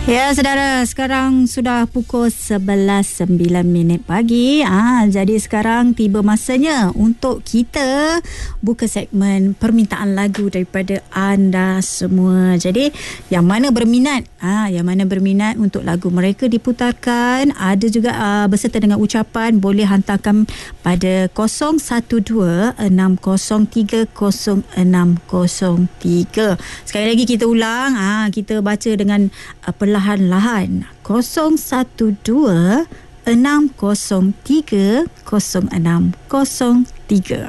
Ya, saudara, sekarang sudah pukul 11.09 pagi. Jadi sekarang tiba masanya untuk kita buka segmen permintaan lagu daripada anda semua. Jadi yang mana berminat, untuk lagu mereka diputarkan, ada juga berserta dengan ucapan, boleh hantarkan pada 0126030603. Sekali lagi kita ulang, kita baca dengan perlahan-lahan. 0126030603.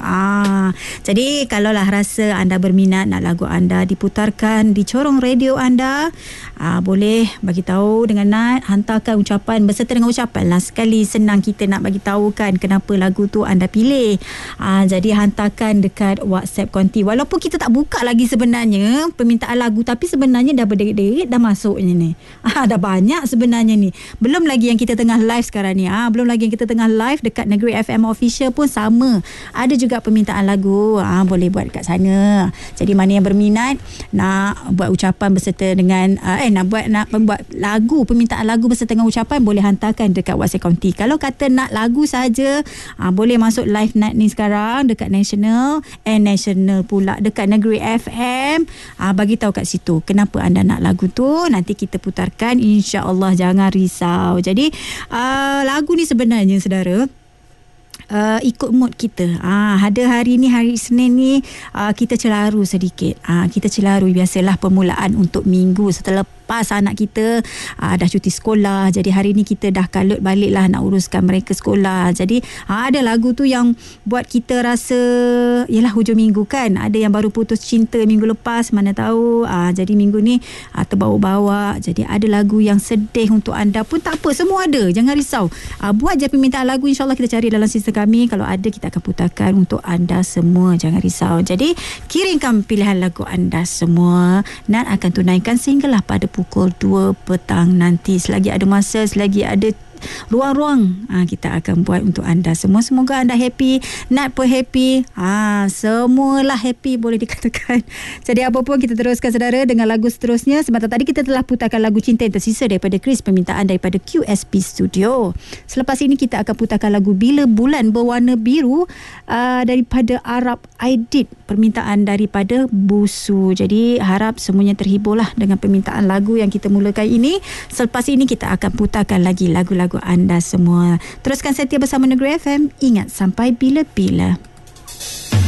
Jadi kalaulah rasa anda berminat nak lagu anda diputarkan di corong radio anda, boleh bagi tahu dengan Nat, hantarkan ucapan berserta dengan ucapan lah. Sekali senang kita nak bagi tahu kan kenapa lagu tu anda pilih. Jadi hantarkan dekat WhatsApp konti. Walaupun kita tak buka lagi sebenarnya permintaan lagu, tapi sebenarnya dah berderet-deret dah masuknya ni. Dah banyak sebenarnya ni. Belum lagi yang kita tengah live sekarang ni. Belum lagi yang kita tengah live dekat Negeri FM Official pun sama. Ada juga permintaan lagu, boleh buat kat sana. Jadi mana yang berminat nak buat ucapan berserta dengan nak buat lagu, permintaan lagu berserta dengan ucapan, boleh hantarkan dekat WhatsApp konti. Kalau kata nak lagu saja, boleh masuk live Nat ni sekarang dekat National pula dekat Negeri FM. Bagi tahu kat situ kenapa anda nak lagu tu, nanti kita putarkan, insya-Allah, jangan risau. Jadi lagu ni sebenarnya saudara, ikut mood kita. Ada hari ni, hari Isnin ni, kita celaru sedikit. Kita celaru, biasalah permulaan untuk minggu setelah lepas anak kita dah cuti sekolah. Jadi hari ni kita dah kalut balik lah nak uruskan mereka sekolah. Jadi ada lagu tu yang buat kita rasa yalah hujung minggu kan. Ada yang baru putus cinta minggu lepas, mana tahu. Jadi minggu ni terbawa-bawa. Jadi ada lagu yang sedih untuk anda pun tak apa, semua ada, jangan risau. Buat je permintaan lagu, insyaAllah kita cari dalam sistem kami. Kalau ada, kita akan putarkan untuk anda semua, jangan risau. Jadi kirimkan pilihan lagu anda semua. Nat akan tunaikan sehinggalah pada pukul 2 petang nanti. Selagi ada masa, selagi ada ruang-ruang, kita akan buat untuk anda semua. Semoga anda happy, Nat pun happy, semualah happy boleh dikatakan. Jadi apa pun, kita teruskan saudara dengan lagu seterusnya. Sebentar tadi kita telah putarkan lagu Cinta yang Tersisa daripada Chris, permintaan daripada QSP Studio. Selepas ini kita akan putarkan lagu Bila Bulan Berwarna Biru daripada Arab Aidit, permintaan daripada Busu. Jadi harap semuanya terhiburlah dengan permintaan lagu yang kita mulakan ini. Selepas ini kita akan putarkan lagi lagu-lagu anda semua. Teruskan setia bersama Negeri FM. Ingat, sampai bila-bila.